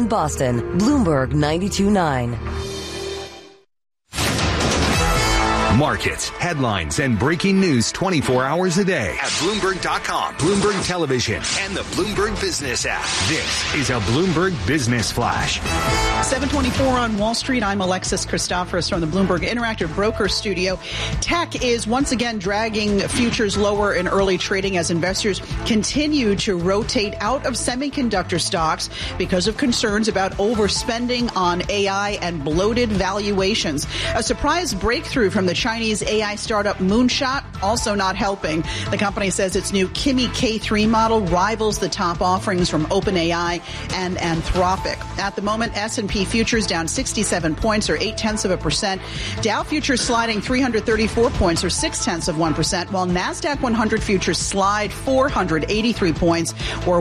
Boston, Bloomberg 92.9. Markets, headlines, and breaking news 24 hours a day at Bloomberg.com, Bloomberg Television, and the Bloomberg Business app. This is a Bloomberg Business Flash. 7:24 on Wall Street. I'm Alexis Christoforous from the Bloomberg Interactive Broker Studio. Tech is once again dragging futures lower in early trading as investors continue to rotate out of semiconductor stocks because of concerns about overspending on AI and bloated valuations. A surprise breakthrough from the Chinese AI startup Moonshot also not helping. The company says its new Kimi K3 model rivals the top offerings from OpenAI and Anthropic. At the moment, S&P futures down 67 points or 0.8%. Dow futures sliding 334 points or 0.6%, while NASDAQ 100 futures slide 483 points or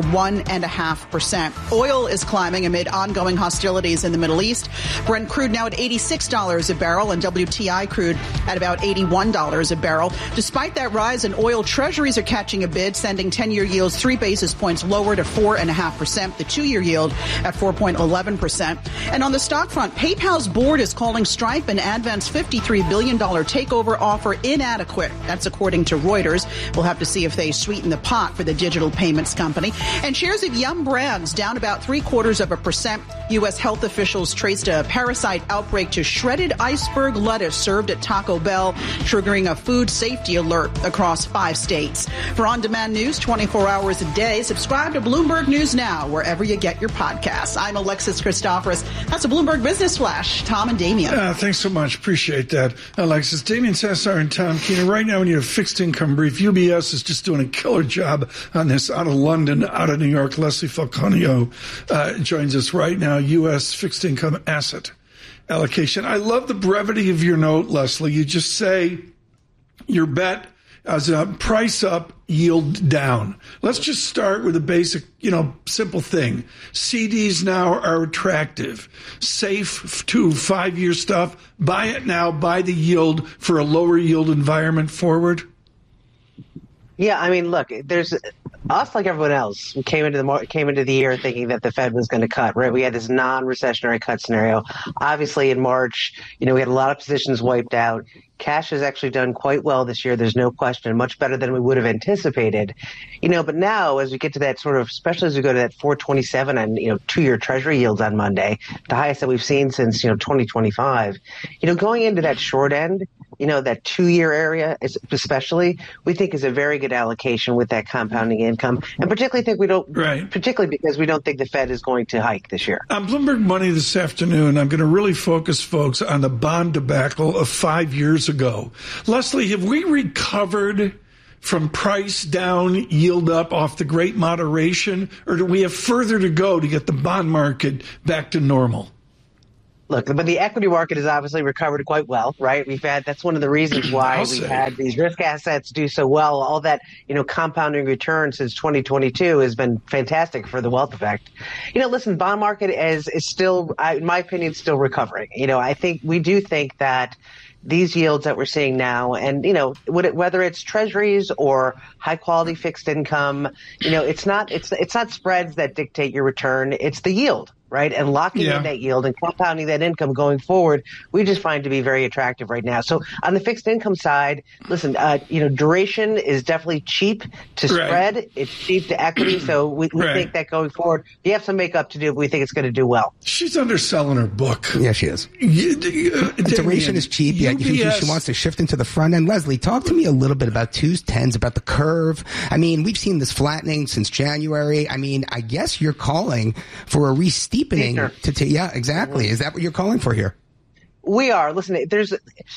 1.5%. Oil is climbing amid ongoing hostilities in the Middle East. Brent crude now at $86 a barrel and WTI crude at about $81 a barrel. Despite that rise in oil, treasuries are catching a bid, sending 10-year yields 3 basis points lower to 4.5%, the 2-year yield at 4.11%. And on the stock front, PayPal's board is calling Stripe and Advent's $53 billion takeover offer inadequate. That's according to Reuters. We'll have to see if they sweeten the pot for the digital payments company. And shares of Yum Brands down about 0.75%. U.S. health officials traced a parasite outbreak to shredded iceberg lettuce served at Taco Bell, triggering a food safety alert across 5 states. For on-demand news 24 hours a day, subscribe to Bloomberg News Now, wherever you get your podcasts. I'm Alexis Christoforous. That's a Bloomberg Business Flash. Tom and Damien. Thanks so much. Appreciate that, Alexis. Damien Sassar and Tom Keenan. Right now, when you have fixed income brief, UBS is just doing a killer job on this out of London, out of New York. Leslie Falconio joins us right now, U.S. fixed income asset allocation. I love the brevity of your note, Leslie. You just say your bet as a price up, yield down. Let's just start with a basic, simple thing. CDs now are attractive. Safe to 5-year stuff. Buy it now. Buy the yield for a lower yield environment forward. Yeah, I mean, look, there's us like everyone else. We came into the year thinking that the Fed was going to cut, right? We had this non-recessionary cut scenario. Obviously, in March, we had a lot of positions wiped out. Cash has actually done quite well this year. There's no question, much better than we would have anticipated. But now as we get to that sort of, especially as we go to that 4.27 and 2-year Treasury yields on Monday, the highest that we've seen since 2025. Going into that short end, that 2-year area, especially, we think is a very good allocation with that compounding income, and particularly particularly because we don't think the Fed is going to hike this year. On Bloomberg Money this afternoon, I'm going to really focus folks on the bond debacle of 5 years ago. Leslie, have we recovered from price down, yield up off the great moderation, or do we have further to go to get the bond market back to normal? Look, but the equity market has obviously recovered quite well, right? That's one of the reasons why we had these risk assets do so well. All that, compounding return since 2022 has been fantastic for the wealth effect. Listen, bond market is still, in my opinion, still recovering. I think we do think that these yields that we're seeing now, and whether it's treasuries or high quality fixed income, it's not spreads that dictate your return. It's the yield, right? And locking in that yield and compounding that income going forward, we just find to be very attractive right now. So on the fixed income side, listen, duration is definitely cheap to spread. It's cheap to equity. So we think that going forward, you have some makeup to do, but we think it's going to do well. She's underselling her book. Yeah, she is. Duration is cheap. Yeah, she wants to shift into the front end. Leslie, talk to me a little bit about 2s, 10s, about the curve. I mean, we've seen this flattening since January. I mean, I guess you're calling for a steepening yeah, exactly. Is that what you're calling for here? We are. Listen, there's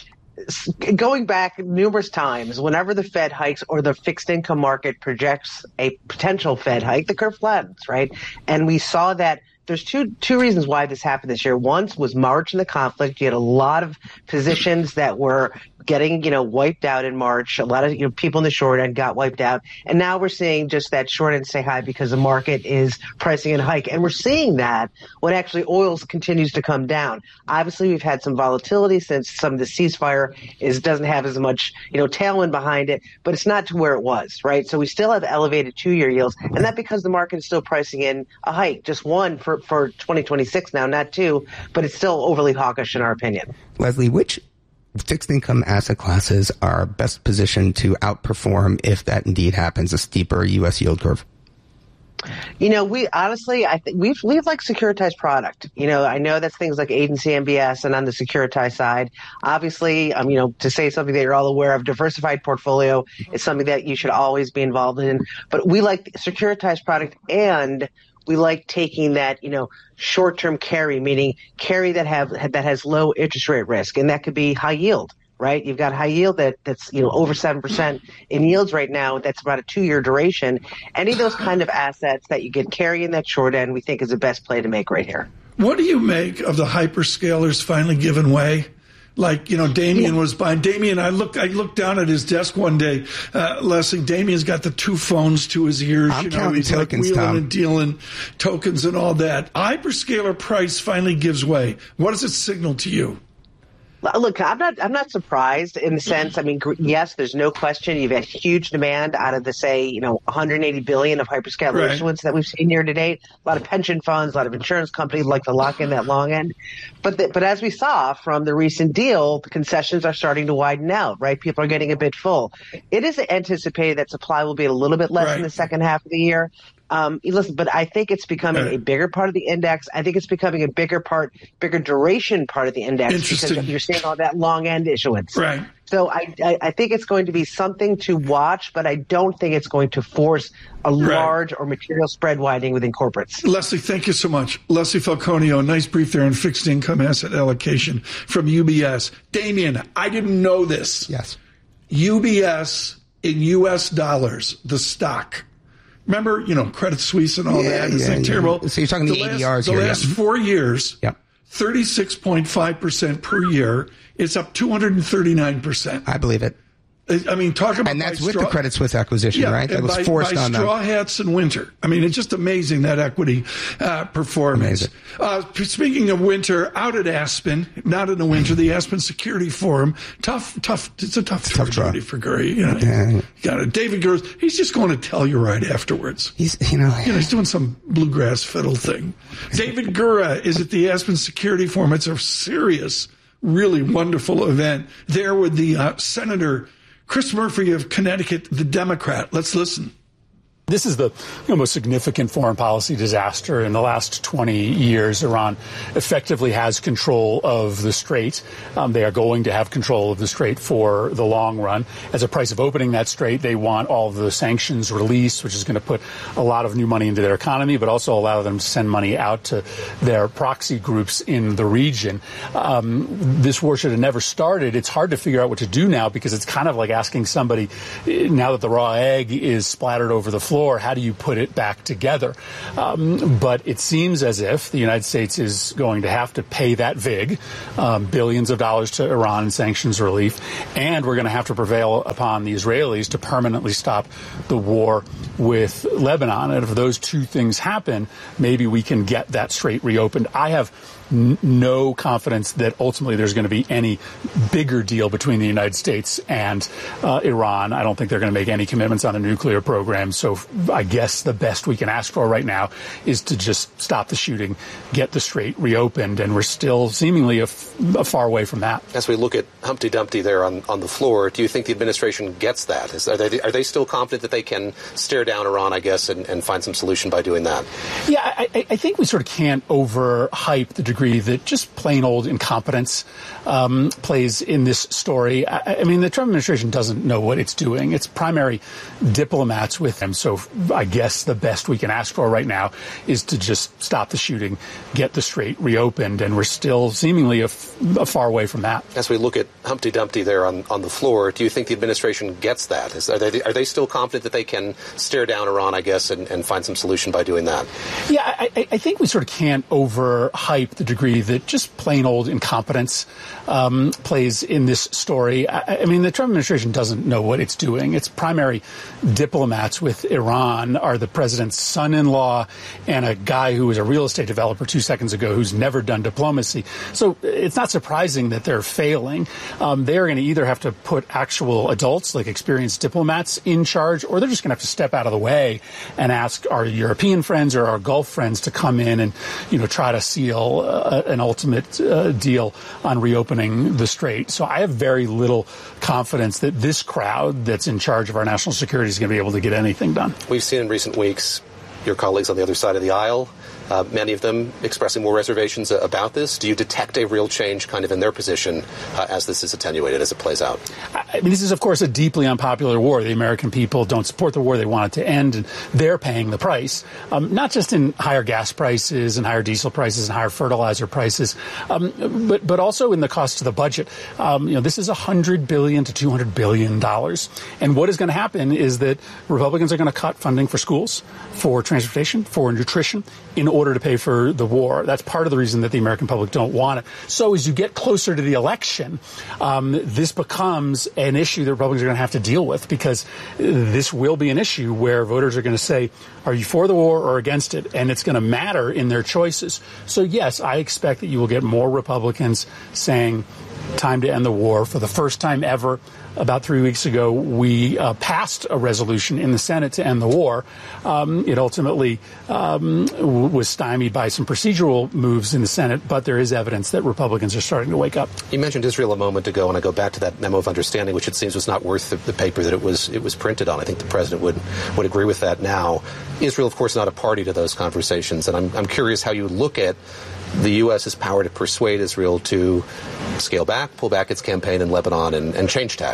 going back numerous times, whenever the Fed hikes or the fixed income market projects a potential Fed hike, the curve flattens, right? And we saw that. There's two reasons why this happened this year. One was March and the conflict. You had a lot of positions that were getting, wiped out in March. A lot of people in the short end got wiped out. And now we're seeing just that short end stay high because the market is pricing in a hike. And we're seeing that when actually oil continues to come down. Obviously, we've had some volatility since some of the ceasefire doesn't have as much, tailwind behind it, but it's not to where it was, right? So we still have elevated 2-year yields, and that because the market is still pricing in a hike, just one for 2026 now, not two, but it's still overly hawkish in our opinion. Leslie, which fixed income asset classes are best positioned to outperform if that indeed happens, a steeper U.S. yield curve? We honestly, I think we've like securitized product. I know that's things like agency MBS and on the securitized side. Obviously, to say something that you're all aware of, diversified portfolio is something that you should always be involved in. But we like securitized product, and we like taking that, short-term carry, meaning carry that has low interest rate risk, and that could be high yield. Right, you've got high yield that's over 7% in yields right now. That's about a 2-year duration. Any of those kind of assets that you get carry in that short end, we think is the best play to make right here. What do you make of the hyperscalers finally giving way? Like, Damien was buying. Damien, I looked down at his desk one day, Leslie. Damien's got the 2 phones to his ears. I'm counting he's tokens, like wheeling Tom. and dealing tokens and all that. Hyperscaler price finally gives way. What does it signal to you? Look, I'm not surprised in the sense. I mean, yes, there's no question you've had huge demand out of the 180 billion of hyperscaler issuance that we've seen year to date. A lot of pension funds, a lot of insurance companies like to lock in that long end. But as we saw from the recent deal, the concessions are starting to widen out. Right, people are getting a bit full. It is anticipated that supply will be a little bit less in the second half of the year. Listen, but I think it's becoming a bigger part of the index. I think it's becoming a bigger duration part of the index because you're seeing all that long end issuance. Right. So I think it's going to be something to watch, but I don't think it's going to force a large or material spread widening within corporates. Leslie, thank you so much. Leslie Falconio, nice brief there on fixed income asset allocation from UBS. Damien, I didn't know this. Yes. UBS in U.S. dollars, the stock. Remember, Credit Suisse and all that. It's terrible. So you're talking the ADRs here. The last 4 years, 36.5% per year. It's up 239%. I believe it. I mean, talk about and that's with the Credit Suisse acquisition, right? That was forced on them. Straw hats in winter. I mean, it's just amazing, that equity performance. Speaking of winter, out at Aspen, not in the winter, the Aspen Security Forum. Tough. It's a tough opportunity for Gurry. You got it. David Gurry, he's just going to tell you right afterwards. He's doing some bluegrass fiddle thing. David Gurry is at the Aspen Security Forum. It's a serious, really wonderful event there with the Senator Chris Murphy of Connecticut, the Democrat. Let's listen. This is the most significant foreign policy disaster in the last 20 years. Iran effectively has control of the Strait. They are going to have control of the Strait for the long run. As a price of opening that Strait, they want all of the sanctions released, which is going to put a lot of new money into their economy, but also allow them to send money out to their proxy groups in the region. This war should have never started. It's hard to figure out what to do now because it's kind of like asking somebody, now that the raw egg is splattered over the floor, how do you put it back together? But it seems as if the United States is going to have to pay that VIG, billions of dollars to Iran in sanctions relief, and we're going to have to prevail upon the Israelis to permanently stop the war with Lebanon. And if those two things happen, maybe we can get that strait reopened. I have no confidence that ultimately there's going to be any bigger deal between the United States and Iran. I don't think they're going to make any commitments on the nuclear program. So I guess the best we can ask for right now is to just stop the shooting, get the strait reopened, and we're still seemingly a far away from that. As we look at Humpty Dumpty there on the floor, do you think the administration gets that? Are they still confident that they can stare down Iran, I guess, and find some solution by doing that? Yeah, I think we sort of can't overhype the degree that just plain old incompetence plays in this story. I mean, the Trump administration doesn't know what it's doing. Its primary diplomats with them so I guess the best we can ask for right now is to just stop the shooting, get the Strait reopened, and we're still seemingly a far away from that. As we look at Humpty Dumpty there on the floor, do you think the administration gets that? Are they still confident that they can stare down Iran, I guess, and find some solution by doing that? Yeah, I think we sort of can't overhype the degree that just plain old incompetence plays in this story. I mean, the Trump administration doesn't know what it's doing. Its primary diplomats with Iran are the president's son-in-law and a guy who was a real estate developer 2 seconds ago who's never done diplomacy. So it's not surprising that they're failing. They're going to either have to put actual adults, like experienced diplomats, in charge, or they're just going to have to step out of the way and ask our European friends or our Gulf friends to come in and, try to seal an ultimate deal on reopening the Strait. So I have very little confidence that this crowd that's in charge of our national security is going to be able to get anything done. We've seen in recent weeks your colleagues on the other side of the aisle, many of them expressing more reservations about this. Do you detect a real change kind of in their position as this is attenuated, as it plays out? I mean, this is, of course, a deeply unpopular war. The American people don't support the war. They want it to end, and they're paying the price, not just in higher gas prices and higher diesel prices and higher fertilizer prices, but also in the cost to the budget. This is $100 billion to $200 billion. And what is going to happen is that Republicans are going to cut funding for schools, for transportation, for nutrition, in order to pay for the war. That's part of the reason that the American public don't want it. So as you get closer to the election, this becomes an issue that Republicans are going to have to deal with, because this will be an issue where voters are going to say, are you for the war or against it? And it's going to matter in their choices. So yes, I expect that you will get more Republicans saying time to end the war. For the first time ever, about 3 weeks ago, we passed a resolution in the Senate to end the war. It ultimately was stymied by some procedural moves in the Senate, but there is evidence that Republicans are starting to wake up. You mentioned Israel a moment ago, and I go back to that memo of understanding, which it seems was not worth the paper that it was printed on. I think the president would agree with that now. Israel, of course, not a party to those conversations, and I'm curious how you look at the U.S.'s power to persuade Israel to scale back, pull back its campaign in Lebanon, and change tack.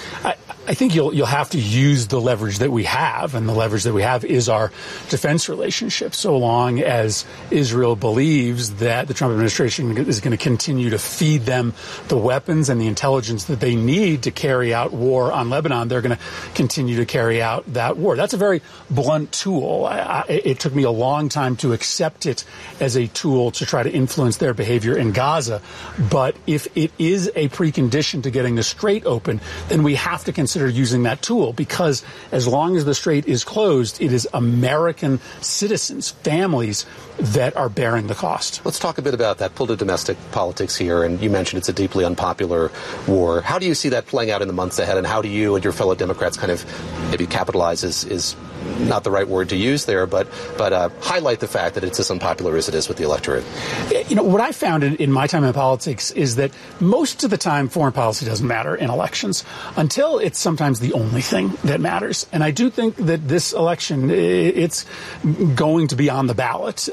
I think you'll have to use the leverage that we have, and the leverage that we have is our defense relationship. So long as Israel believes that the Trump administration is going to continue to feed them the weapons and the intelligence that they need to carry out war on Lebanon, they're going to continue to carry out that war. That's a very blunt tool. It took me a long time to accept it as a tool to try to influence their behavior in Gaza. But if it is a precondition to getting the Strait open, then we have to consider using that tool, because as long as the Strait is closed, it is American citizens, families, that are bearing the cost. Let's talk a bit about that. Pull to domestic politics here, and you mentioned it's a deeply unpopular war. How do you see that playing out in the months ahead, and how do you and your fellow Democrats kind of maybe capitalize is not the right word to use there, but highlight the fact that it's as unpopular as it is with the electorate? What I found in my time in politics is that most of the time foreign policy doesn't matter in elections until it's sometimes the only thing that matters. And I do think that this election, it's going to be on the ballot.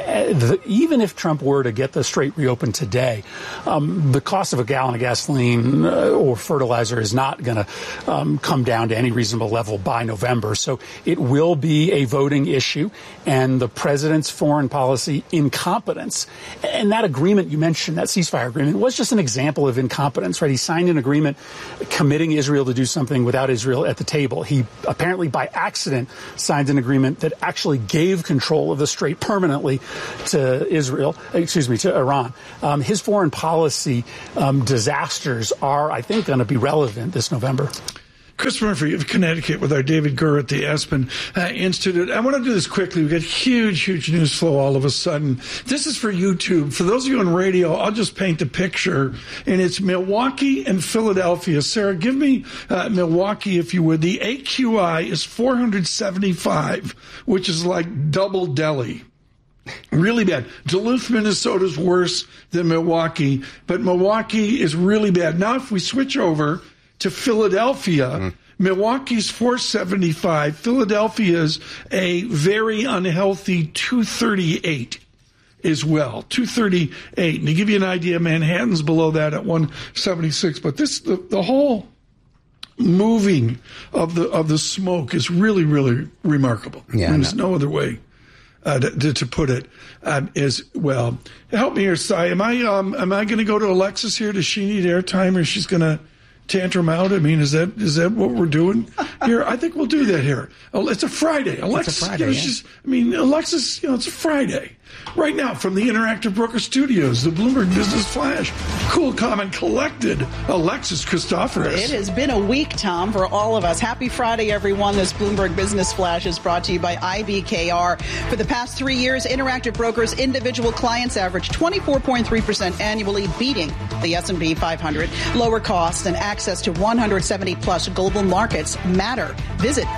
Even if Trump were to get the Strait reopened today, the cost of a gallon of gasoline or fertilizer is not going to come down to any reasonable level by November. So it will be a voting issue, and the president's foreign policy incompetence. And that agreement you mentioned, that ceasefire agreement, was just an example of incompetence, right? He signed an agreement committing Israel to do something without Israel at the table. He apparently by accident signed an agreement that actually gave control of the Strait permanently to to Iran. His foreign policy disasters are, I think, going to be relevant this November. Chris Murphy of Connecticut with our David Gurr at the Aspen Institute. I want to do this quickly. We got huge news flow all of a sudden. This is for YouTube. For those of you on radio, I'll just paint a picture, and it's Milwaukee and Philadelphia. Sarah, give me Milwaukee, if you would. The AQI is 475, which is like double Delhi. Really bad. Duluth, Minnesota is worse than Milwaukee, but Milwaukee is really bad. Now, if we switch over to Philadelphia, Milwaukee's 475. Philadelphia's a very unhealthy 238 as well. 238. And to give you an idea, Manhattan's below that at 176. But this, the whole moving of the smoke is really, really remarkable. Yeah, there's no other way to put it. As well, help me here, Cy. Am I going to go to Alexis here? Does she need airtime, or she's going to tantrum out? I mean, is that what we're doing here? I think we'll do that here. It's a Friday. Alexis, Alexis, it's a Friday. Right now, from the Interactive Broker Studios, the Bloomberg Business Flash, cool, calm, and collected, Alexis Christoforous. It has been a week, Tom, for all of us. Happy Friday, everyone. This Bloomberg Business Flash is brought to you by IBKR. For the past 3 years, Interactive Brokers' individual clients averaged 24.3% annually, beating the S&P 500. Lower costs and access to 170-plus global markets matter. Visit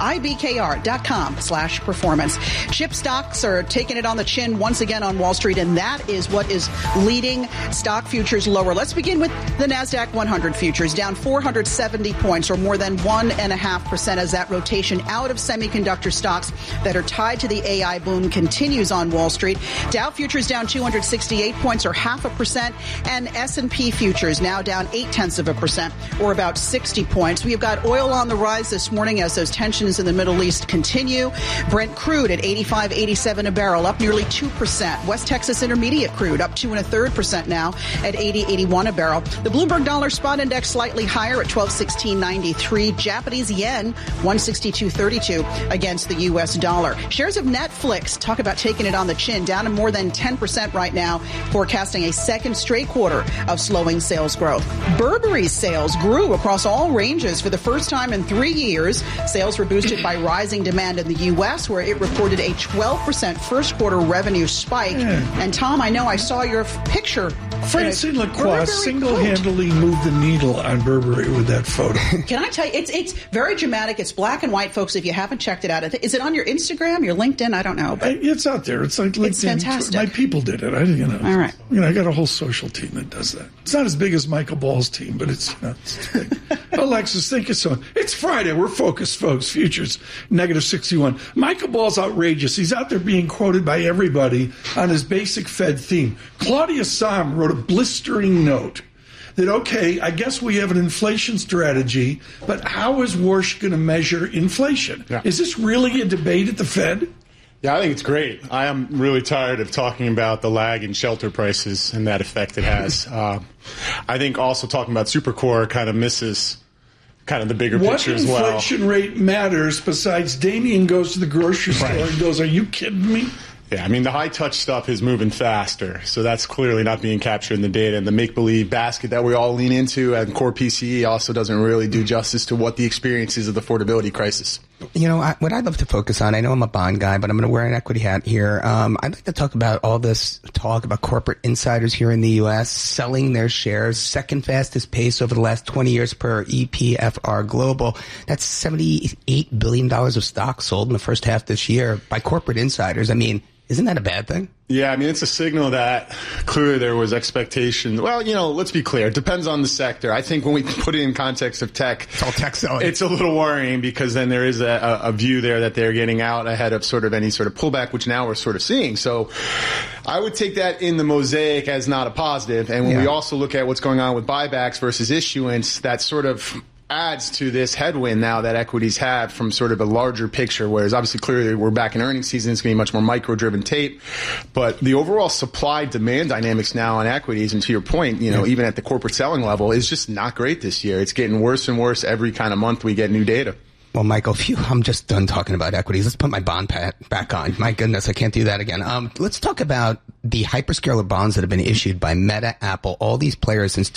IBKR.com/performance. Chip stocks are taking it on the chin once again on Wall Street, and that is what is leading stock futures lower. Let's begin with the NASDAQ 100 futures, down 470 points, or more than 1.5%, as that rotation out of semiconductor stocks that are tied to the AI boom continues on Wall Street. Dow futures down 268 points, or 0.5%, and S&P futures now down 0.8%, or about 60 points. We've got oil on the rise this morning as those tensions in the Middle East continue. Brent crude at $85.87 a barrel, up nearly 2%. West Texas Intermediate crude up 2.33% now at $80.81 a barrel. The Bloomberg Dollar Spot Index slightly higher at 1216.93. Japanese yen 162.32 against the U.S. dollar. Shares of Netflix, talk about taking it on the chin, down to more than 10% right now, forecasting a second straight quarter of slowing sales growth. Burberry's sales grew across all ranges for the first time in 3 years. Sales were boosted by rising demand in the U.S., where it reported a 12% first quarter revenue spike. And Tom, I know I saw your picture. Francine Lacroix single-handedly moved the needle on Burberry with that photo. Can I tell you, it's very dramatic. It's black and white, folks. If you haven't checked it out, is it on your Instagram, your LinkedIn? I don't know. But it's out there. It's like LinkedIn. It's fantastic. My people did it. All right. I got a whole social team that does that. It's not as big as Michael Ball's team, but it's big. Alexis, thank you so much. It's Friday. We're focused, folks. Futures negative 61. Michael Ball's outrageous. He's out there being quoted by everybody on his basic Fed theme. Claudia Sahm wrote a blistering note that, okay, I guess we have an inflation strategy, but how is Warsh going to measure inflation? Yeah. Is this really a debate at the Fed? Yeah, I think it's great. I am really tired of talking about the lag in shelter prices and that effect it has. I think also talking about Supercore kind of misses kind of the bigger picture as well. What inflation rate matters besides Damien goes to the grocery store and goes, are you kidding me? Yeah, I mean, the high-touch stuff is moving faster, so that's clearly not being captured in the data. And the make-believe basket that we all lean into and core PCE also doesn't really do justice to what the experience is of the affordability crisis. What I'd love to focus on, I know I'm a bond guy, but I'm going to wear an equity hat here. I'd like to talk about all this talk about corporate insiders here in the U.S. selling their shares, second fastest pace over the last 20 years per EPFR Global. That's $78 billion of stock sold in the first half this year by corporate insiders. I mean, isn't that a bad thing? Yeah, I mean, it's a signal that clearly there was expectation. Well, let's be clear. It depends on the sector. I think when we put it in context of tech, it's all tech selling. It's a little worrying because then there is a view there that they're getting out ahead of sort of any sort of pullback, which now we're sort of seeing. So I would take that in the mosaic as not a positive. And when we also look at what's going on with buybacks versus issuance, that sort of adds to this headwind now that equities have from sort of a larger picture, whereas obviously clearly we're back in earnings season. It's going to be much more micro-driven tape. But the overall supply-demand dynamics now on equities, and to your point, even at the corporate selling level, is just not great this year. It's getting worse and worse every kind of month we get new data. Well, Michael, I'm just done talking about equities. Let's put my bond hat back on. My goodness, I can't do that again. Let's talk about the hyperscaler bonds that have been issued by Meta, Apple, all these players since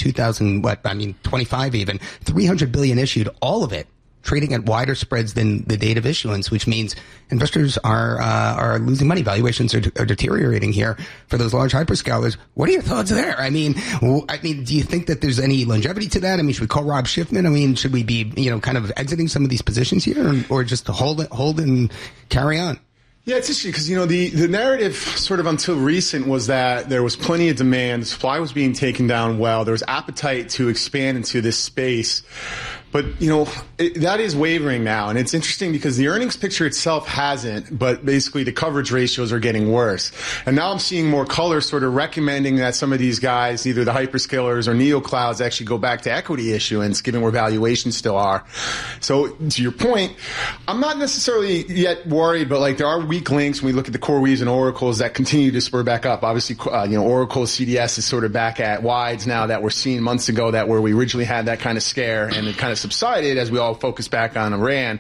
25 even, 300 billion issued, all of it trading at wider spreads than the date of issuance, which means investors are losing money. Valuations are deteriorating here for those large hyperscalers. What are your thoughts there? I mean, do you think that there's any longevity to that? I mean, should we call Rob Schiffman? I mean, should we be, kind of exiting some of these positions here, or just to hold and carry on? Yeah, it's interesting because, the narrative sort of until recent was that there was plenty of demand, supply was being taken down well, there was appetite to expand into this space. But, that is wavering now. And it's interesting because the earnings picture itself hasn't, but basically the coverage ratios are getting worse. And now I'm seeing more color sort of recommending that some of these guys, either the hyperscalers or neoclouds, actually go back to equity issuance, given where valuations still are. So to your point, I'm not necessarily yet worried, but there are weak links when we look at the CoreWeaves and Oracles that continue to spur back up. Obviously, Oracle CDS is sort of back at wides now that we're seeing months ago where we originally had that kind of scare, and it kind of subsided as we all focus back on Iran.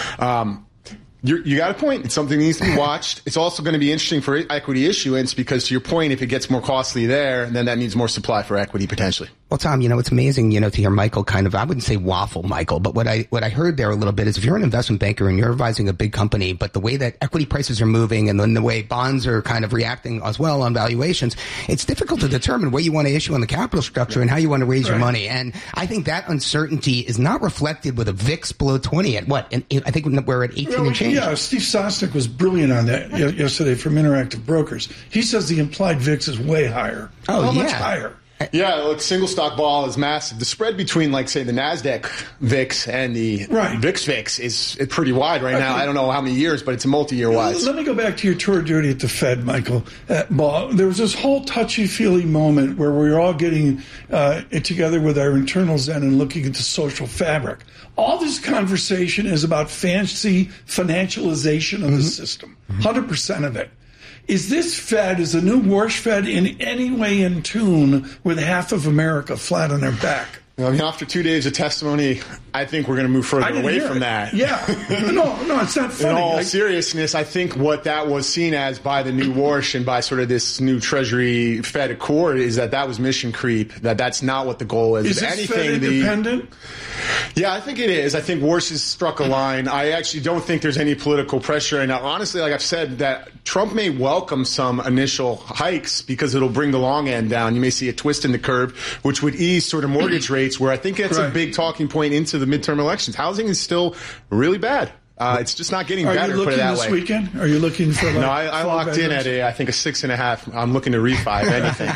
You got a point. It's something that needs to be watched. It's also going to be interesting for equity issuance because, to your point, if it gets more costly there, then that means more supply for equity potentially. Well, Tom, it's amazing, to hear Michael kind of, I wouldn't say waffle, Michael, but what I heard there a little bit is if you're an investment banker and you're advising a big company, but the way that equity prices are moving and then the way bonds are kind of reacting as well on valuations, it's difficult to determine what you want to issue on the capital structure and how you want to raise your money. And I think that uncertainty is not reflected with a VIX below 20 at what? And I think we're at 18 and change. Yeah, Steve Sosnick was brilliant on that yesterday from Interactive Brokers. He says the implied VIX is way higher. How much higher? Yeah, look, single stock vol is massive. The spread between, say, the NASDAQ VIX and the VIX is pretty wide right now. I don't know how many years, but it's a multi-year wide. Let me go back to your tour of duty at the Fed, Michael. There was this whole touchy-feely moment where we were all getting together with our internal Zen and looking at the social fabric. All this conversation is about fancy financialization of the system, 100% of it. Is this Fed, is the new Warsh Fed in any way in tune with half of America flat on their back? After 2 days of testimony, I think we're going to move further away from that. Yeah. No, it's not funny. In all seriousness, I think what that was seen as by the new Warsh and by sort of this new Treasury Fed Accord is that was mission creep, that's not what the goal is. Is this Fed independent? Yeah, I think it is. I think Warsh has struck a line. I actually don't think there's any political pressure. And honestly, like I've said, that Trump may welcome some initial hikes because it'll bring the long end down. You may see a twist in the curve, which would ease sort of mortgage rates, where I think that's a big talking point into the midterm elections. Housing is still really bad. It's just not getting better. Are you looking this weekend? Are you looking for No, I locked in at I think a 6.5. I'm looking to refi anything.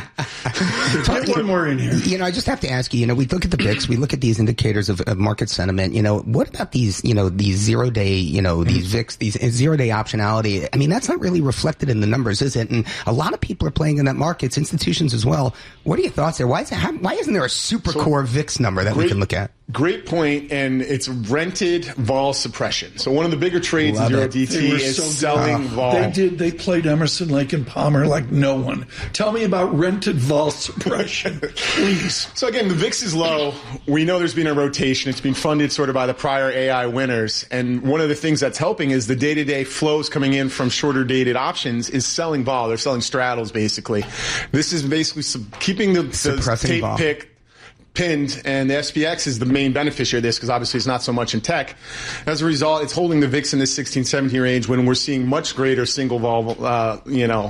Get one more in here. I just have to ask you, we look at the VIX, we look at these indicators of market sentiment. What about these 0 day, these VIX, these 0 day optionality? I mean, that's not really reflected in the numbers, is it? And a lot of people are playing in that market, institutions as well. What are your thoughts there? Why isn't there a super core VIX number that we can look at? Great point, and it's rented vol suppression. So one of the bigger trades in 0DT is selling vol. They played Emerson, Lake, and Palmer like no one. Tell me about rented vol suppression, please. So again, the VIX is low. We know there's been a rotation. It's been funded sort of by the prior AI winners. And one of the things that's helping is the day-to-day flows coming in from shorter-dated options is selling vol. They're selling straddles, basically. This is basically keeping the tape pick pinned, and the SPX is the main beneficiary of this because obviously it's not so much in tech. As a result, it's holding the VIX in the 16-17 range when we're seeing much greater single stock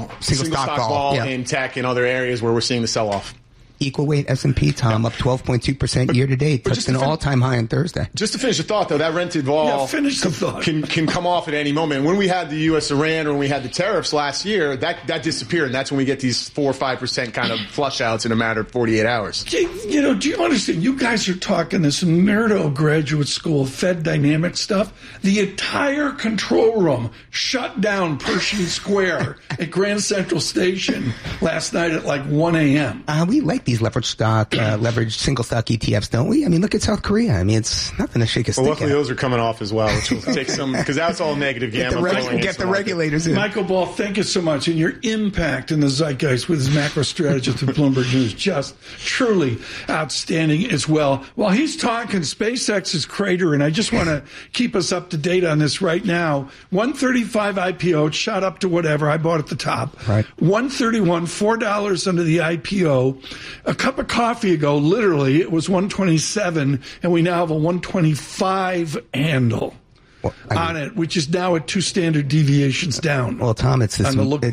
vol in tech and other areas where we're seeing the sell-off. Equal weight S&P, Tom, up 12.2% year to date. Touched an all-time high on Thursday. Just to finish the thought, though, that rented vol can come off at any moment. When we had the U.S.-Iran or when we had the tariffs last year, that disappeared, and that's when we get these 4 or 5% kind of flush-outs in a matter of 48 hours. Do you understand? You guys are talking this nerdo graduate school Fed dynamic stuff. The entire control room shut down Pershing Square at Grand Central Station last night at like 1 a.m. We like these leveraged single stock ETFs, don't we? I mean, look at South Korea. I mean, it's nothing to shake a stick at. Luckily, those are coming off as well, which will take some, because that's all negative gamma. Get the regulators in. Michael Ball, thank you so much. And your impact in the zeitgeist with his macro strategist at Bloomberg News, just truly outstanding as well. While he's talking, SpaceX is cratering. I just want to keep us up to date on this right now. 135 IPO, it shot up to whatever. I bought at the top. Right. 131, $4 under the IPO. A cup of coffee ago, literally, it was 127, and we now have a 125 handle. on it, which is now at 2 standard deviations down. Well, Tom, it's this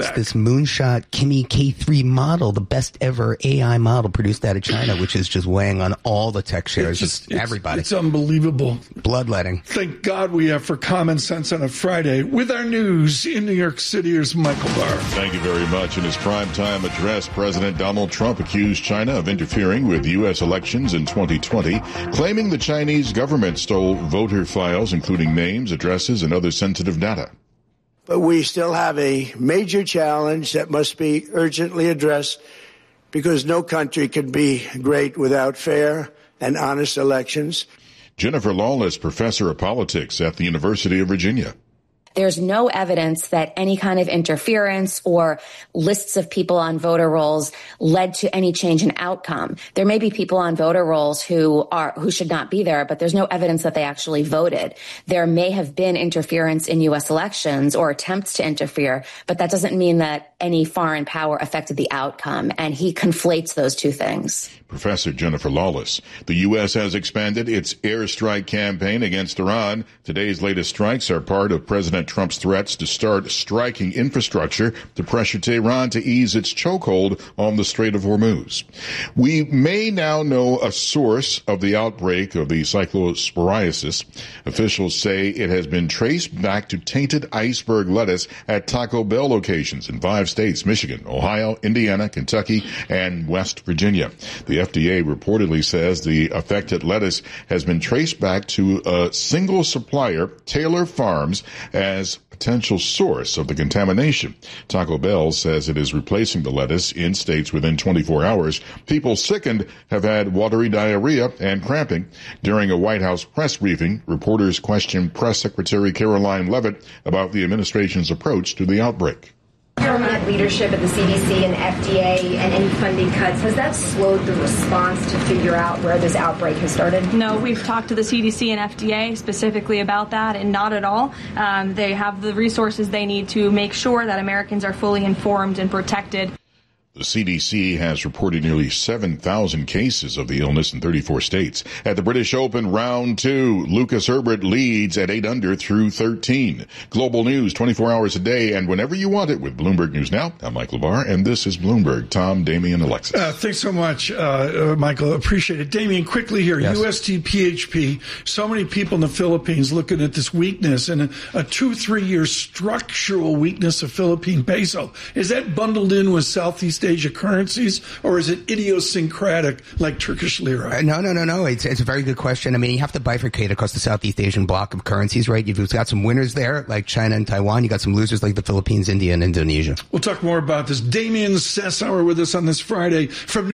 moonshot Kimi K3 model, the best ever AI model produced out of China, which is just weighing on all the tech shares of everybody. It's unbelievable. Bloodletting. Thank God we have For Common Sense on a Friday. With our news in New York City, here's Michael Barr. Thank you very much. In his primetime address, President Donald Trump accused China of interfering with U.S. elections in 2020, claiming the Chinese government stole voter files, including names, addresses, and other sensitive data. But we still have a major challenge that must be urgently addressed because no country can be great without fair and honest elections. Jennifer Lawless, professor of politics at the University of Virginia. There's no evidence that any kind of interference or lists of people on voter rolls led to any change in outcome. There may be people on voter rolls who should not be there, but there's no evidence that they actually voted. There may have been interference in U.S. elections or attempts to interfere, but that doesn't mean that any foreign power affected the outcome. And he conflates those two things. Professor Jennifer Lawless. The U.S. has expanded its airstrike campaign against Iran. Today's latest strikes are part of President Trump's threats to start striking infrastructure to pressure Tehran to ease its chokehold on the Strait of Hormuz. We may now know a source of the outbreak of the cyclosporiasis. Officials say it has been traced back to tainted iceberg lettuce at Taco Bell locations in 5 states, Michigan, Ohio, Indiana, Kentucky, and West Virginia. The FDA reportedly says the affected lettuce has been traced back to a single supplier, Taylor Farms, as potential source of the contamination. Taco Bell says it is replacing the lettuce in states within 24 hours. People sickened have had watery diarrhea and cramping. During a White House press briefing, reporters questioned Press Secretary Caroline Leavitt about the administration's approach to the outbreak. Government leadership at the CDC and FDA and any funding cuts, has that slowed the response to figure out where this outbreak has started? No, we've talked to the CDC and FDA specifically about that, and not at all. They have the resources they need to make sure that Americans are fully informed and protected. The CDC has reported nearly 7,000 cases of the illness in 34 states. At the British Open Round 2, Lucas Herbert leads at 8 under through 13. Global news 24 hours a day and whenever you want it with Bloomberg News Now. I'm Michael Barr, and this is Bloomberg. Tom, Damian, Alexis. Thanks so much, Michael. Appreciate it. Damian, quickly here. Yes. USD PHP. So many people in the Philippines looking at this weakness and a 2-3 year structural weakness of Philippine peso. Is that bundled in with Southeast Asia currencies, or is it idiosyncratic like Turkish lira? No. It's a very good question. I mean, you have to bifurcate across the Southeast Asian block of currencies, right? You've got some winners there, like China and Taiwan. You got some losers like the Philippines, India, and Indonesia. We'll talk more about this. Damian Sassower with us on this Friday from